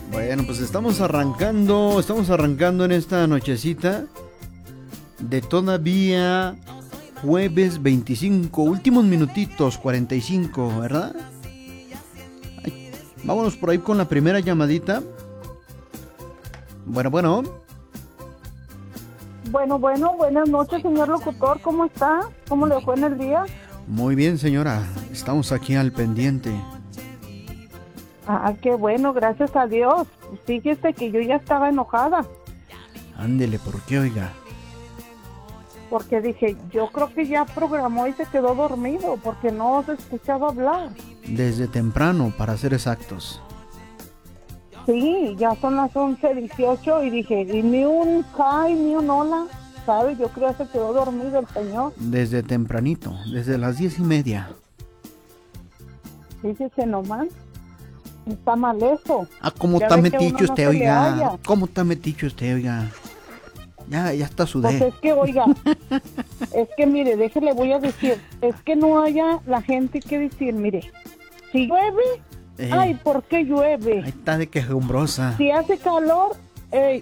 Bueno, pues estamos arrancando en esta nochecita de todavía jueves 25, últimos minutitos, 45, ¿verdad? Ay, vámonos por ahí con la primera llamadita. Bueno. Bueno, buenas noches, señor locutor, ¿cómo está? ¿Cómo le fue en el día? Muy bien, señora, estamos aquí al pendiente. Ah, qué bueno, gracias a Dios. Fíjese que yo ya estaba enojada. Ándele, ¿por qué, oiga? Porque dije, yo creo que ya programó y se quedó dormido, porque no se escuchaba hablar. Desde temprano, para ser exactos. Sí, ya son las 11:18 y dije, y ni un hi, ni un hola, ¿sabe? Yo creo que se quedó dormido el señor. Desde tempranito, desde las 10:30. Fíjese nomás, está mal eso. Ah, ¿cómo Ya está ve que meticho uno no usted, se le oiga? halla. ¿Cómo está meticho usted, oiga? Ya está Pues sudé. es que, oiga, es que mire, déjele, voy a decir, es que no haya la gente que decir, mire, si llueve, ay, ¿por qué llueve? Ahí está de quejumbrosa. Si hace calor, ay,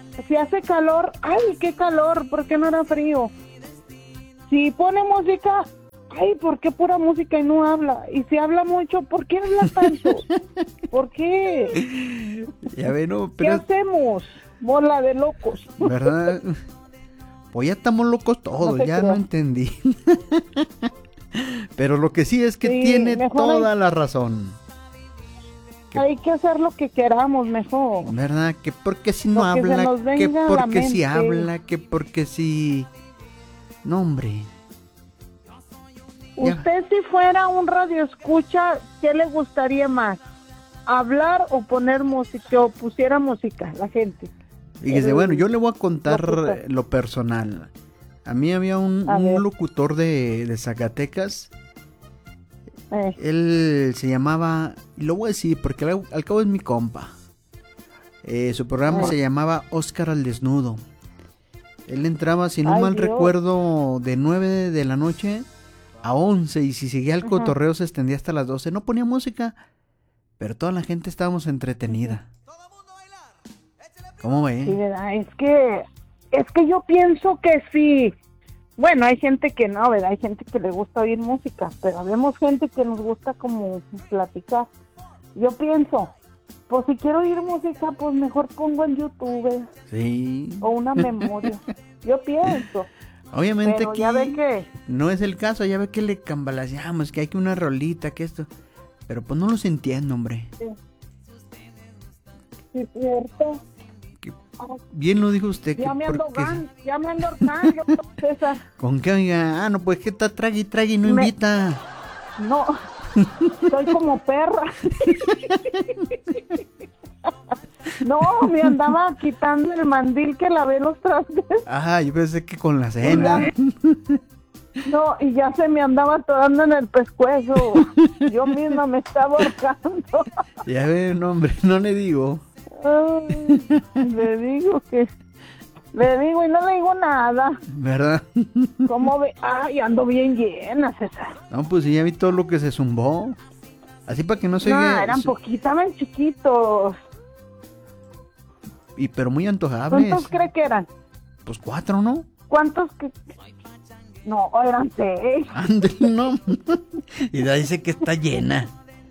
qué calor, ¿por qué no era frío? Si pone música, ay, ¿por qué pura música y no habla? Y si habla mucho, ¿por qué habla tanto? ¿Por qué? Ya ve, no, ¿Qué pero... hacemos? Bola de locos. ¿Verdad? Pues ya estamos locos todos, No ya creo. no entendí. Pero lo que sí es que Sí, tiene mejor toda la razón. Hay que hacer lo que queramos mejor. ¿Verdad? Que porque si no Lo que se habla, nos que venga a la porque si mente. habla, que porque si... No, hombre. Ya. Usted si fuera un radioescucha, ¿qué le gustaría más? ¿Hablar o poner música o pusiera música la gente? Fíjese, bueno, yo le voy a contar locutor. lo personal. A mí había un ver. locutor de Zacatecas. Eh, Él se llamaba, y lo voy a decir porque al cabo es mi compa. Su programa se llamaba Oscar al Desnudo. Él entraba, si no Ay, mal Dios. recuerdo, de 9 de la noche a 11, y si seguía el cotorreo se extendía hasta las 12. No ponía música, pero toda la gente estábamos entretenida. ¿Cómo sí, ve? ¿verdad? Es que yo pienso que sí. Bueno, hay gente que no, ¿verdad? Hay gente que le gusta oír música, pero vemos gente que nos gusta como platicar. Yo pienso, pues si quiero oír música, pues mejor pongo en YouTube Sí. o una memoria. Yo pienso. Obviamente Pero aquí ya ve que... no es el caso, ya ve que le cambalaseamos, que hay que una rolita, que esto. Pero pues no los entiendo, hombre. Sí, es cierto. Que bien lo dijo usted. Ya que me ando porque- ahorcando, César. ¿Con qué, oiga? Ah, no, pues que está trague y no Me- invita. No, soy como perra. No, me andaba quitando el mandil que lavé los trastes. Ah, yo pensé que con la cena. No, y ya se me andaba atorando en el pescuezo. Yo misma me estaba ahorcando. Ya ve, no, hombre, no le digo. Ay, le digo y no le digo nada. ¿Verdad? ¿Cómo ve? Ay, ando bien llena, César. No, pues sí, ya vi todo lo que se zumbó. Así para que no se No, oiga- eran poquitos, estaban chiquitos. Y pero muy antojables. ¿Cuántos cree que eran? Pues 4, ¿no? ¿Cuántos que...? No, eran 6. Ándale, no. Y de ahí dice que está llena.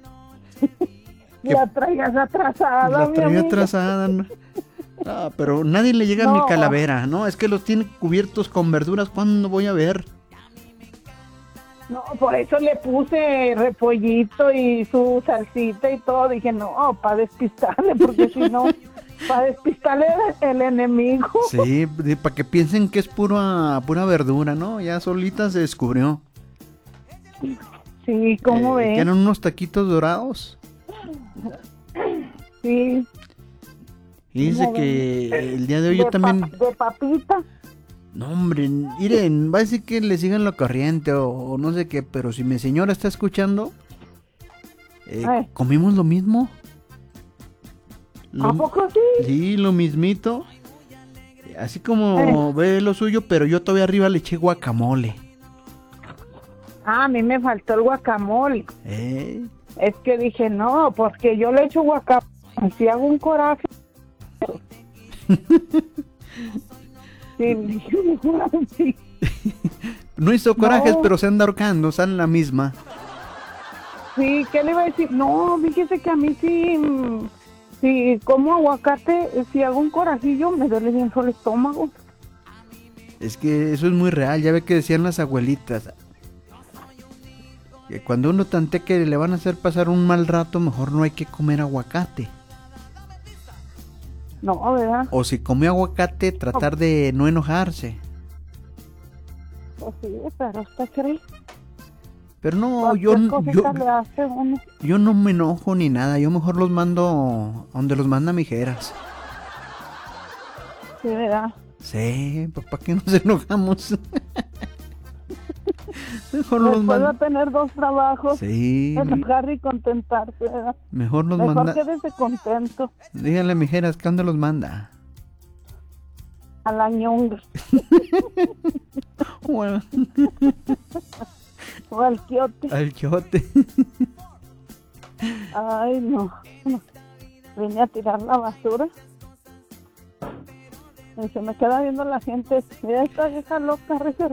La traigas atrasada, La mi traía amiga. atrasada, ¿no? Ah, pero nadie le llega a mi No. calavera, ¿no? Es que los tiene cubiertos con verduras. ¿Cuándo voy a ver? No, por eso le puse repollito y su salsita y todo. Dije, no, para despistarle, porque si no, para despistarle el enemigo. Sí, para que piensen que es pura verdura, ¿no? Ya solita se descubrió. Sí, ¿cómo Que ves? eran unos taquitos dorados. Sí. Y dice ¿Cómo que el día de hoy yo también... De papita. No, hombre, miren, va a decir que le sigan la corriente o no sé qué, pero si mi señora está escuchando, comimos lo mismo. ¿A poco sí? Sí, lo mismito. Así como ve lo suyo, pero yo todavía arriba le eché guacamole. Ah, a mí me faltó el guacamole. Es que dije, no, porque yo le echo guacamole Si hago un coraje. Sí, mejor así. No hizo corajes, No. pero se anda ahorcando, sale la misma. Sí, ¿qué le iba a decir? No, fíjese que a mí sí, si como aguacate, si hago un corajillo, me duele bien el estómago. Es que eso es muy real, ya ve que decían las abuelitas. Que cuando uno tantea que le van a hacer pasar un mal rato, mejor no hay que comer aguacate. No, ¿verdad? O si come aguacate, tratar de no enojarse. Pues sí, pero usted cree. Pero no, Cualquier cosita le hace uno. yo no me enojo ni nada, yo mejor los mando donde los manda Mijeras. Sí, ¿verdad? Sí, pues ¿para qué nos enojamos? Mejor los Después va a manda. tener 2 trabajos. Sí, Enojar y contentarse, ¿verdad? mejor los Mejor manda. quédese contento. Díganle a Mijeras que dónde los manda. A la ñonga. Bueno, O al quiote. al quiote. Ay, no. Vine a tirar la basura. Y se me queda viendo la gente. Mira esta vieja loca, risa.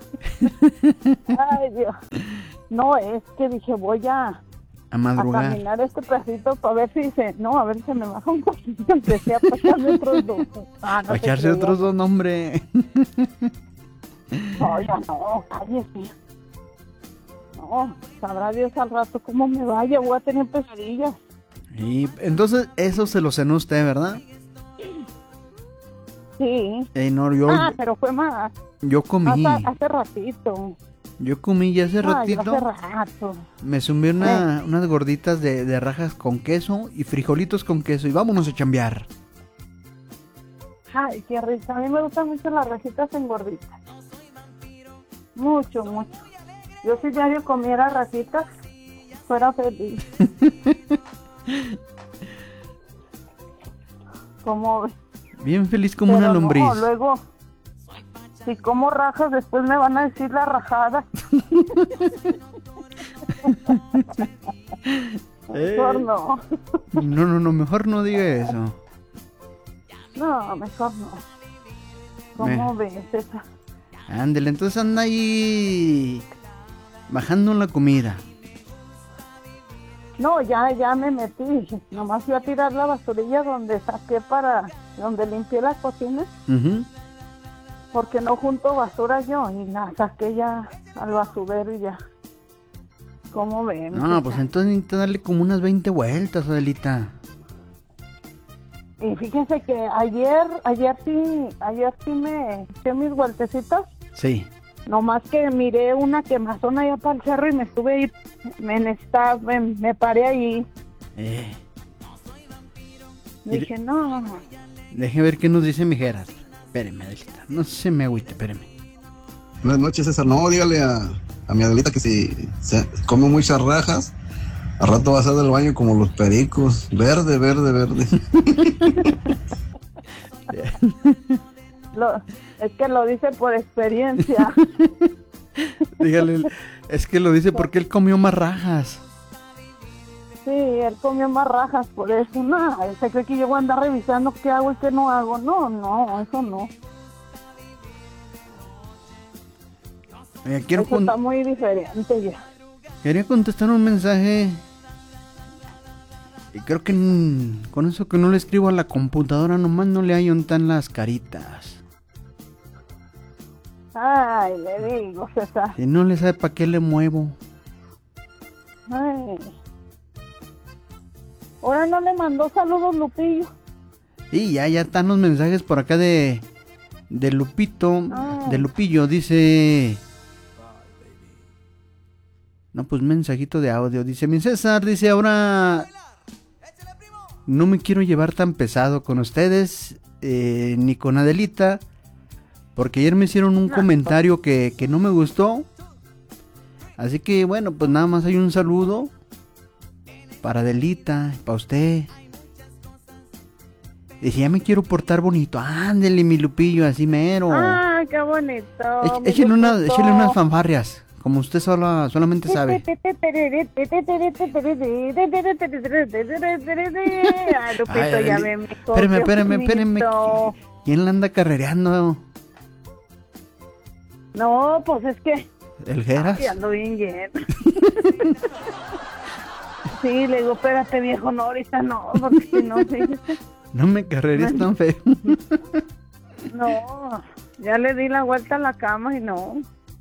Ay, Dios. No, es que dije, voy a madrugar. caminar este pedacito para ver si se... No, a ver si me baja un poquito. Empecé a pasarme otros 2. A echarse otros dos, hombre. No, ya no, cállese. No, sabrá Dios al rato cómo me vaya. Voy a tener pesadillas. Y entonces eso se lo cenó usted, ¿verdad? Sí. No, Pero fue más. yo comí. Hace ratito. Yo comí ya hace Yo ratito. hace rato. Me sumí unas gorditas de rajas con queso y frijolitos con queso y vámonos a chambear. Ay, qué rica. A mí me gustan mucho las rajitas en gorditas. Mucho, mucho. Yo si diario comiera rajitas, fuera feliz. ¿Cómo ves? Bien feliz como una Pero lombriz. no, luego, si como rajas, después me van a decir la rajada. Mejor no. No, mejor no diga eso. No, mejor no. ¿Cómo ves esa? Ándele, entonces anda ahí bajando en la comida. No, ya me metí. Nomás fui a tirar la basurilla donde donde limpié la cocina. Ujú. Porque no junto basura yo y la saqué ya al basurero y ya. ¿Cómo ven? No, pues entonces necesita darle como unas 20 vueltas, Adelita. Y fíjense que ayer sí me eché mis vueltecitas. Sí. Nomás que miré una quemazón allá para el cerro y me estuve ahí, me paré ahí. Dije, no. Deje ver qué nos dice Mijeras. Espéreme, Adelita. No se me agüite, espéreme. Buenas noches, César. No, dígale a mi Adelita que si se come muchas rajas, al rato va a ser del baño como los pericos. Verde. Es que lo dice por experiencia. Dígale, es que lo dice porque él comió más rajas. Sí, él comió más rajas, por eso. No, él se cree que yo voy a andar revisando qué hago y qué no hago. No, eso no. Oiga, Eso está muy diferente ya. quería contestar un mensaje. Y creo que con eso que no le escribo a la computadora, nomás no le hallo tan las caritas. Ay, le digo, César. Y no le sabe para qué le muevo. Ay. Ahora no le mandó saludos, Lupillo. Y ya están los mensajes por acá de Lupito, de Lupillo, dice... No, pues mensajito de audio. Dice, mi César, dice, ahora no me quiero llevar tan pesado con ustedes, ni con Adelita, porque ayer me hicieron un comentario que no me gustó. Así que bueno, pues nada más hay un saludo para Adelita, para usted. Dice, ya me quiero portar bonito. Ándele, mi Lupillo, así mero. Ah, qué bonito. Échale unas fanfarrias, como usted solamente sabe. Ay, Lupito, Ay, ya ve mi espérame. ¿Quién la anda carrereando? No, pues es que ¿El Geras? ya ando bien lleno. Sí, le digo, espérate viejo, no, ahorita no, porque si no, fíjese. No me carreres tan feo. No, ya le di la vuelta a la cama y no.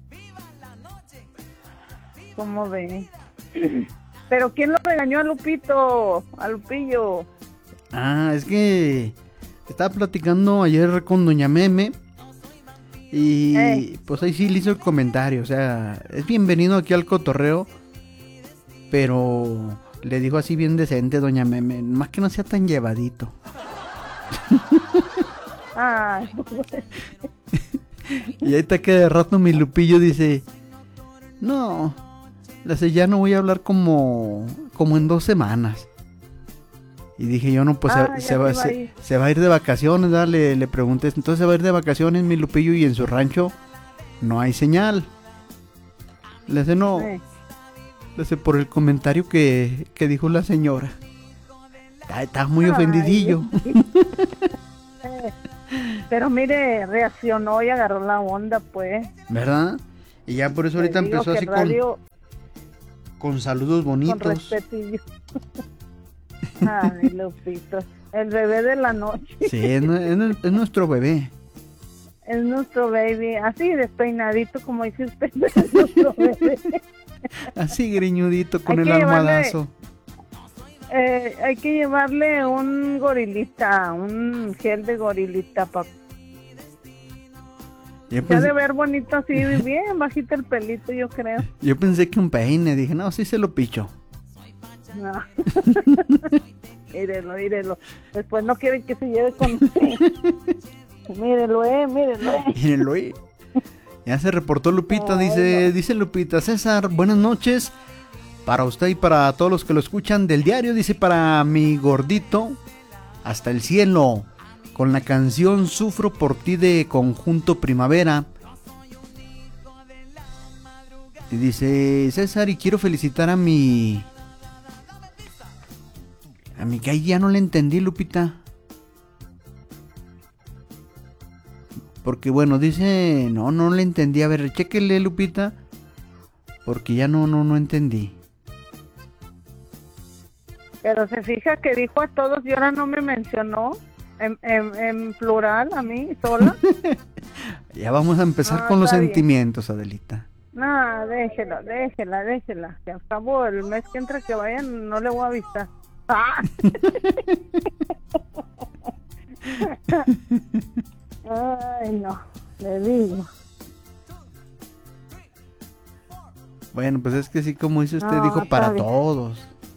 ¿Cómo ve? Pero ¿quién lo regañó a Lupito? A Lupillo. Es que estaba platicando ayer con Doña Meme y pues ahí sí le hizo el comentario, o sea, es bienvenido aquí al cotorreo, pero le dijo así bien decente Doña Meme, más que no sea tan llevadito. Ay, Y ahorita que de rato mi Lupillo dice, no, ya no voy a hablar como en 2 semanas. Y dije yo, no, pues se va a ir de vacaciones, ¿verdad? Le pregunté, entonces se va a ir de vacaciones mi Lupillo y en su rancho no hay señal. Le hace no, le hace por el comentario que dijo la señora. Está muy ofendidillo. Pero mire, reaccionó y agarró la onda, pues. ¿Verdad? Y ya por eso ahorita empezó así con saludos bonitos. Con respetillo. Ay, Lupito. El bebé de la noche. Sí, es nuestro bebé. Es nuestro baby. Así despeinadito, como dice usted. Es nuestro bebé. Así greñudito con el almohadazo. Hay que llevarle un gorilita, un gel de gorilita, papá. Ya de ver bonito así, bien bajito el pelito, yo creo. Yo pensé que un peine, dije, no, sí se lo picho. No. Mírelo. Después no quieren que se lleve con usted. Mírelo. Mírenlo, Ya se reportó Lupita, dice Lupita, César, buenas noches. Para usted y para todos los que lo escuchan del diario, dice, para mi gordito, hasta el cielo, con la canción Sufro por ti de Conjunto Primavera. Y dice, César, y quiero felicitar a mi que ahí ya no le entendí, Lupita. Porque bueno, dice, no le entendí. A ver, chéquele, Lupita, porque ya no entendí. Pero se fija que dijo a todos y ahora no me mencionó en plural a mí sola. Ya vamos a empezar con los sentimientos, Adelita. No, déjela. Que al cabo el mes que entra que vayan no le voy a avisar. ¡Ah! Ay, no, le digo. Bueno, pues es que sí, como dice usted, dijo para bien. Todos.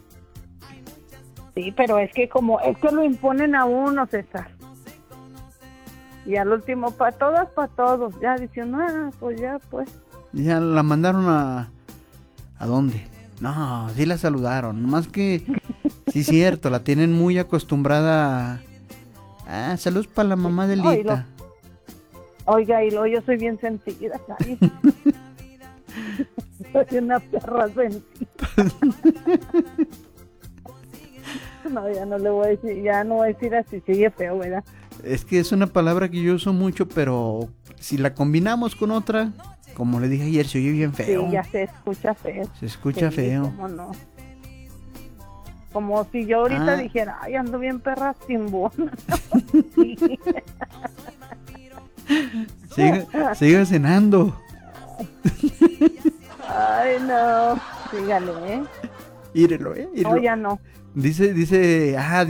Sí, pero es que lo imponen a uno, César. Y al último, para todos. Ya diciendo, pues ya, pues. Ya la mandaron ¿a dónde? No, sí la saludaron. Nomás que, sí es cierto, la tienen muy acostumbrada a... saludos para la mamá de Lita. Oiga, yo soy bien sentida, ¿sabes? Soy una perra sentida. No, ya no le voy a decir, ya no voy a decir así, sigue feo, ¿verdad? Es que es una palabra que yo uso mucho, pero si la combinamos con otra, como le dije ayer, se oye bien feo. Sí, ya se escucha feo. Se escucha feo. ¿Cómo no? Como si yo ahorita dijera, ay, ando bien perra cimbona. Siga cenando. Ay, no. Sígale, Írelo, No, ya no. Dice,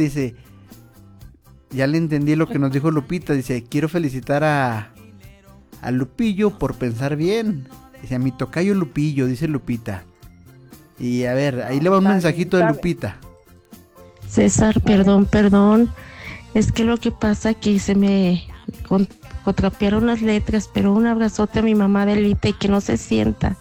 ya le entendí lo que nos dijo Lupita. Dice, quiero felicitar a Lupillo por pensar bien. Dice, a mi tocayo Lupillo, dice Lupita. Y a ver, ahí le va un mensajito de Lupita. César, perdón. Es que lo que pasa que se me contrapiaron las letras, pero un abrazote a mi mamá de Lita y que no se sienta.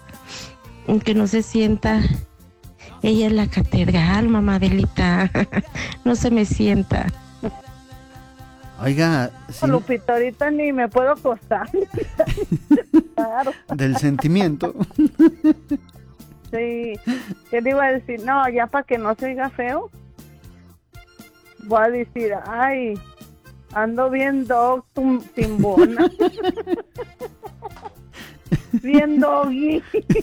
Ella es la catedral, mamá de Lita. No se me sienta. Oiga, sí. Lupita, ahorita ni me puedo acostar. Claro. del sentimiento. Sí. ¿Qué le iba a decir? No, ya para que no se oiga feo, voy a decir, ay, ando bien dog, timbona. Bien doggy.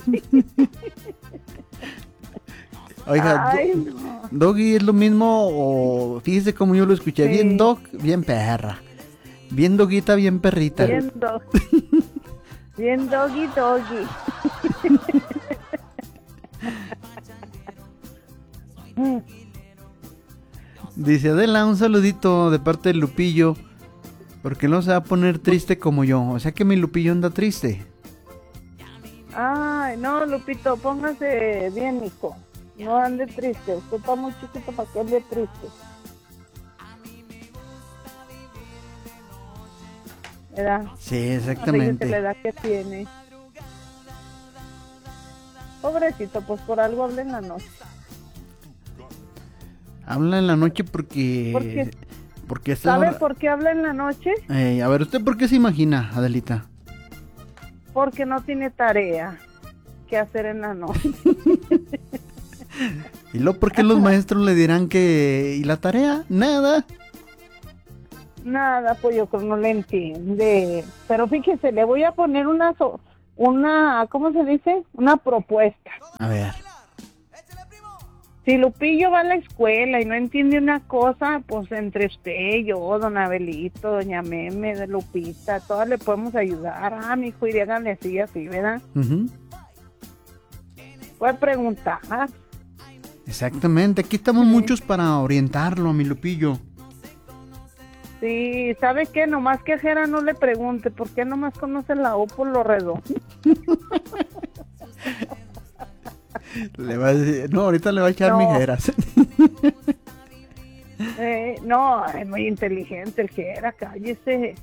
Oiga, Ay, no. doggy es lo mismo, o fíjese como yo lo escuché, Sí. bien dog, bien perra. Bien doguita, bien perrita. Bien dog. Bien doggy. Dice Adela, un saludito de parte de Lupillo, porque no se va a poner triste como yo. O sea que mi Lupillo anda triste. Ay, no, Lupito, póngase bien, hijo. No ande triste. Usted está muy chiquito para que ande triste. ¿Verdad? Sí, Fíjese la exactamente. edad que tiene. Pobrecito, pues por algo habla en la noche. Habla en la noche porque... ¿Por qué? Porque esta ¿Sabe hora- por qué habla en la noche? A ver, ¿usted por qué se imagina, Adelita? Porque no tiene tarea que hacer en la noche. ¿Y luego por qué los maestros le dirán que... ¿Y la tarea? Nada. Nada, pues yo creo que no le entiende. Pero fíjese, le voy a poner una, ¿cómo se dice? Una propuesta. A ver. Si Lupillo va a la escuela y no entiende una cosa, pues entre usted y yo, don Abelito, doña Meme, de Lupita, todas le podemos ayudar. Ah, mi hijo, y díganle así, ¿verdad? Ujú. Puede preguntar. Exactamente. Aquí estamos muchos para orientarlo a mi Lupillo. Sí, ¿sabe qué? Nomás que a Jera no le pregunte, ¿por qué nomás conoce la O por lo redondo? Le va a decir... No, ahorita le va a echar No. mijeras. No, es muy inteligente el Jera, cállese.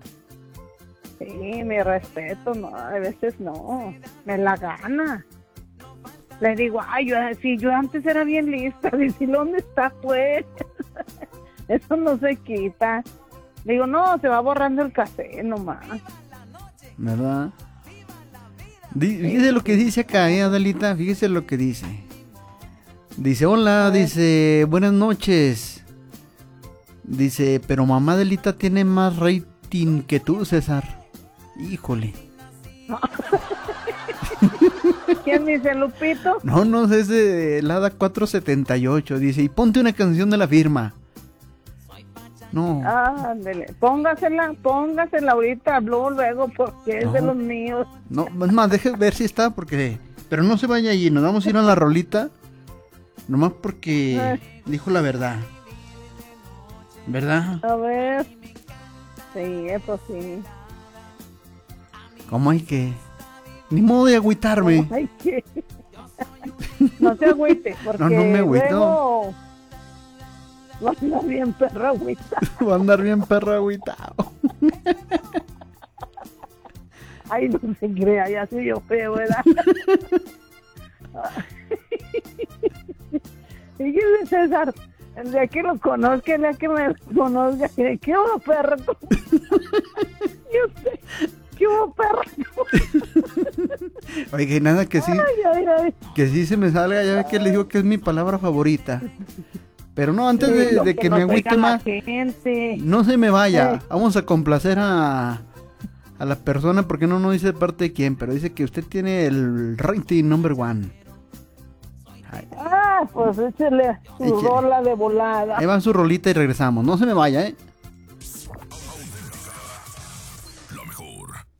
Sí, mi respeto, no, a veces no, me la gana. Le digo, ay, yo antes era bien lista, dice, ¿dónde está pues? Eso no se quita. Le digo, no, se va borrando el café nomás. ¿Verdad? Fíjese lo que dice acá, Adelita, fíjese lo que dice. Dice, hola, dice, buenas noches. Dice, pero mamá Adelita tiene más rating que tú, César. Híjole. ¿Quién dice, Lupito? No sé, es de Lada 478. Dice, y ponte una canción de La Firma. No, Ándele, póngasela ahorita, habló luego porque es de No. los míos. no, es más, deje ver si está, porque... Pero no se vaya allí, nos vamos a ir a la rolita. Nomás porque dijo la verdad. ¿Verdad? A ver. Sí, eso sí. ¿Cómo hay que...? Ni modo de agüitarme. Ay, que... No se agüite, porque No me agüito. luego va a andar bien perra agüita. Va a andar bien perro agüitado. Ay, no se crea, ya soy yo feo, ¿verdad? Fíjese, César, el día que lo conozca, el día que me conozca, ¿qué hubo, perro? Yo sé, ¿qué hubo, perro? Oiga, y nada que sí, Ay. que sí se me salga, ya ve que le digo que es mi palabra favorita. Pero no, antes Lo de que me nos agüite oiga la más, gente. no se me vaya. Sí. Vamos a complacer a la persona, porque no dice de parte de quién, pero dice que usted tiene el rating number one. Ay, Pues échele su Échele. rola de volada. ahí va su rolita y regresamos. No se me vaya, ¿eh? La mejor